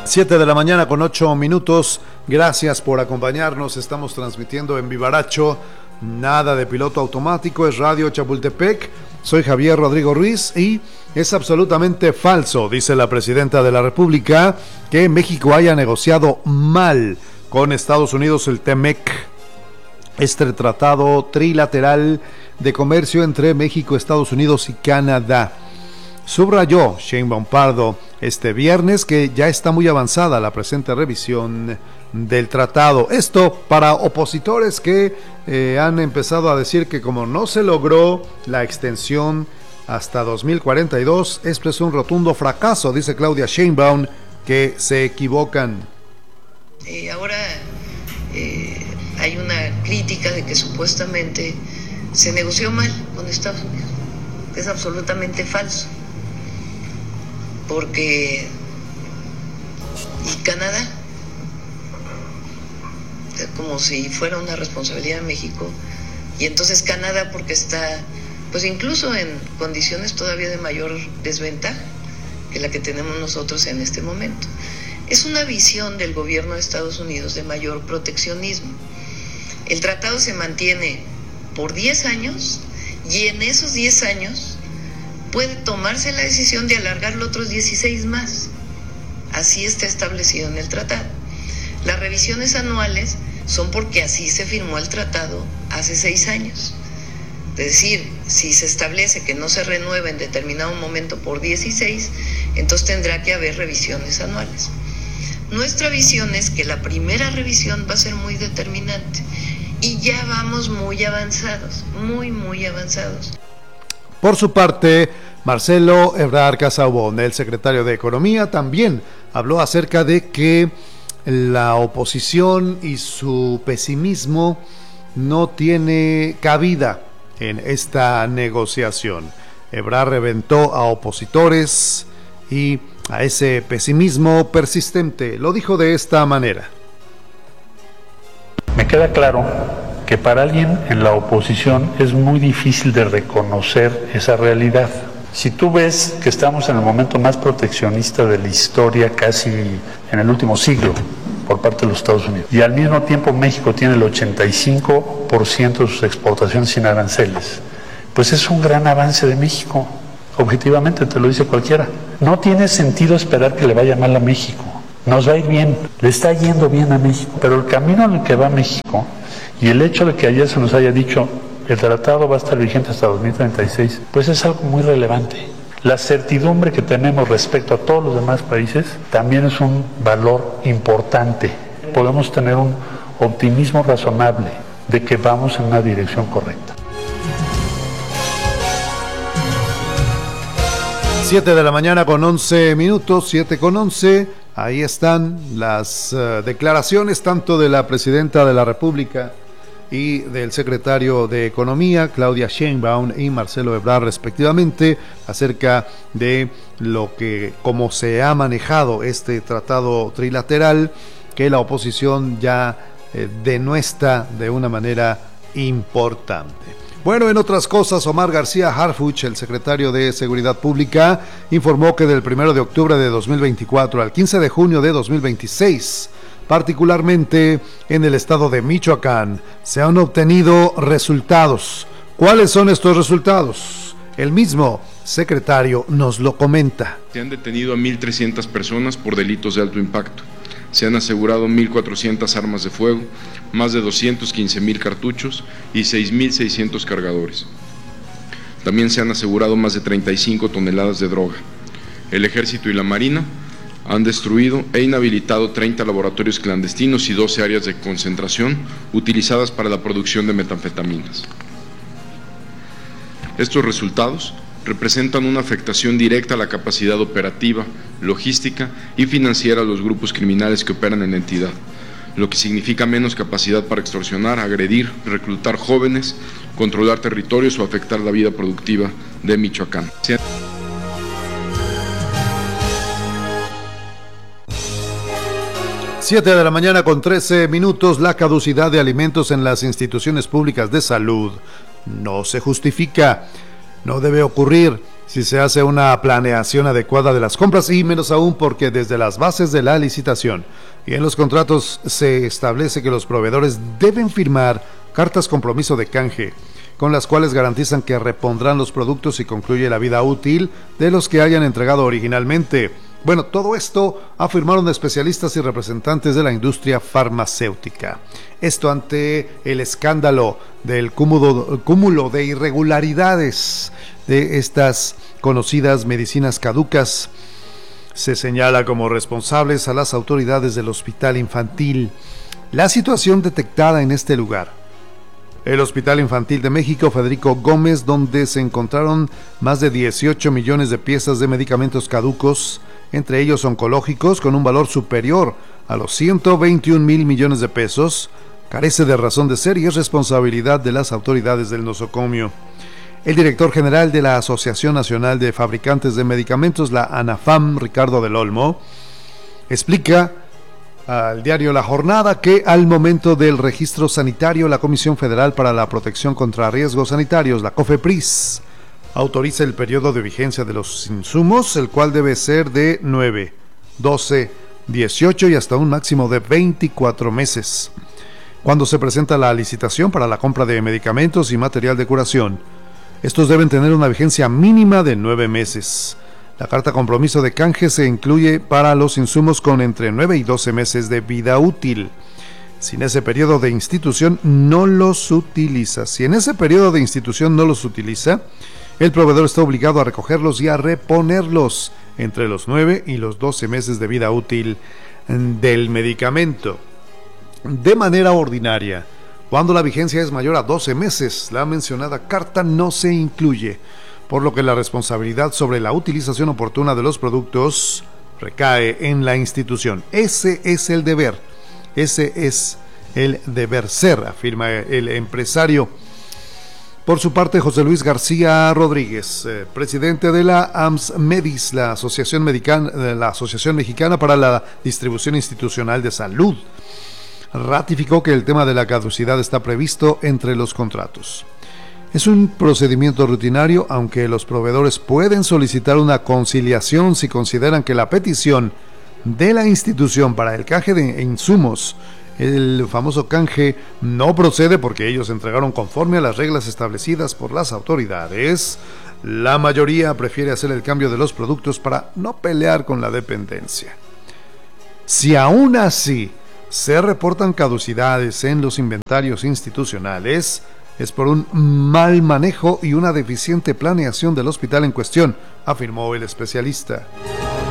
7 de la mañana con 8 minutos. Gracias por acompañarnos. Estamos transmitiendo en Vivaracho. Nada de piloto automático, es Radio Chapultepec. Soy Javier Rodrigo Ruiz y es absolutamente falso, dice la presidenta de la República, que México haya negociado mal con Estados Unidos el TEMEC, este tratado trilateral de comercio entre México, Estados Unidos y Canadá. Subrayó Sheinbaum Pardo este viernes que ya está muy avanzada la presente revisión del tratado. Esto para opositores que han empezado a decir que como no se logró la extensión hasta 2042, esto es un rotundo fracaso, dice Claudia Sheinbaum, que se equivocan. Ahora hay una crítica de que supuestamente se negoció mal con Estados Unidos. Es absolutamente falso. Porque y Canadá, como si fuera una responsabilidad de México, y entonces Canadá porque está pues incluso en condiciones todavía de mayor desventaja que la que tenemos nosotros en este momento. Es una visión del gobierno de Estados Unidos de mayor proteccionismo. El tratado se mantiene por 10 años y en esos 10 años puede tomarse la decisión de alargarlo otros 16 más. Así está establecido en el tratado. Las revisiones anuales son porque así se firmó el tratado hace 6 años. Es decir, si se establece que no se renueva en determinado momento por 16, entonces tendrá que haber revisiones anuales. Nuestra visión es que la primera revisión va a ser muy determinante y ya vamos muy avanzados, muy avanzados. Por su parte, Marcelo Ebrard Casaubon, el secretario de Economía, también habló acerca de que la oposición y su pesimismo no tiene cabida en esta negociación. Ebrard reventó a opositores y a ese pesimismo persistente. Lo dijo de esta manera. Me queda claro que para alguien en la oposición es muy difícil de reconocer esa realidad. Si tú ves que estamos en el momento más proteccionista de la historia, casi en el último siglo, por parte de los Estados Unidos, y al mismo tiempo México tiene el 85% de sus exportaciones sin aranceles, pues es un gran avance de México, objetivamente, te lo dice cualquiera. No tiene sentido esperar que le vaya mal a México, nos va a ir bien, le está yendo bien a México, pero el camino en el que va México y el hecho de que ayer se nos haya dicho el tratado va a estar vigente hasta 2036, pues es algo muy relevante. La certidumbre que tenemos respecto a todos los demás países también es un valor importante. Podemos tener un optimismo razonable de que vamos en una dirección correcta. 7 de la mañana con 11 minutos, 7 con 11. Ahí están las declaraciones tanto de la presidenta de la República y del secretario de Economía, Claudia Sheinbaum y Marcelo Ebrard, respectivamente, acerca de cómo se ha manejado este tratado trilateral que la oposición ya denuestra de una manera importante. Bueno, en otras cosas, Omar García Harfuch, el secretario de Seguridad Pública, informó que del 1 de octubre de 2024 al 15 de junio de 2026, particularmente en el estado de Michoacán, se han obtenido resultados. ¿Cuáles son estos resultados? El mismo secretario nos lo comenta. Se han detenido a 1.300 personas por delitos de alto impacto. Se han asegurado 1.400 armas de fuego, más de 215.000 cartuchos y 6.600 cargadores. También se han asegurado más de 35 toneladas de droga. El Ejército y la Marina han destruido e inhabilitado 30 laboratorios clandestinos y 12 áreas de concentración utilizadas para la producción de metanfetaminas. Estos resultados representan una afectación directa a la capacidad operativa, logística y financiera de los grupos criminales que operan en la entidad, lo que significa menos capacidad para extorsionar, agredir, reclutar jóvenes, controlar territorios o afectar la vida productiva de Michoacán. 7 de la mañana con 13 minutos. La caducidad de alimentos en las instituciones públicas de salud no se justifica. No debe ocurrir. si se hace una planeación adecuada de las compras, y menos aún porque desde las bases de la licitación y en los contratos se establece que los proveedores deben firmar cartas compromiso de canje, con las cuales garantizan que repondrán los productos y concluye la vida útil de los que hayan entregado originalmente. Bueno, todo esto afirmaron especialistas y representantes de la industria farmacéutica. Esto ante el escándalo del cúmulo de irregularidades de estas conocidas medicinas caducas. Se señala como responsables a las autoridades del Hospital Infantil. La situación detectada en este lugar: el Hospital Infantil de México Federico Gómez, donde se encontraron más de 18 millones de piezas de medicamentos caducos, entre ellos oncológicos, con un valor superior a los 121 mil millones de pesos, carece de razón de ser y es responsabilidad de las autoridades del nosocomio. El director general de la Asociación Nacional de Fabricantes de Medicamentos, la ANAFAM, Ricardo del Olmo, explica al diario La Jornada que al momento del registro sanitario, la Comisión Federal para la Protección contra Riesgos Sanitarios, la COFEPRIS, autoriza el periodo de vigencia de los insumos, el cual debe ser de 9, 12, 18 y hasta un máximo de 24 meses. Cuando se presenta la licitación para la compra de medicamentos y material de curación, estos deben tener una vigencia mínima de 9 meses. La carta compromiso de canje se incluye para los insumos con entre 9 y 12 meses de vida útil. Si en ese periodo de institución no los utiliza, el proveedor está obligado a recogerlos y a reponerlos entre los 9 y los 12 meses de vida útil del medicamento. De manera ordinaria, cuando la vigencia es mayor a 12 meses, la mencionada carta no se incluye, por lo que la responsabilidad sobre la utilización oportuna de los productos recae en la institución. Ese es el deber ser, afirma el empresario. Por su parte, José Luis García Rodríguez, presidente de la AMSMEDIS, la Asociación Mexicana para la Distribución Institucional de Salud, ratificó que el tema de la caducidad está previsto entre los contratos. Es un procedimiento rutinario, aunque los proveedores pueden solicitar una conciliación si consideran que la petición de la institución para el canje de insumos, el famoso canje, no procede porque ellos entregaron conforme a las reglas establecidas por las autoridades. La mayoría prefiere hacer el cambio de los productos para no pelear con la dependencia. Si aún así se reportan caducidades en los inventarios institucionales, es por un mal manejo y una deficiente planeación del hospital en cuestión, afirmó el especialista.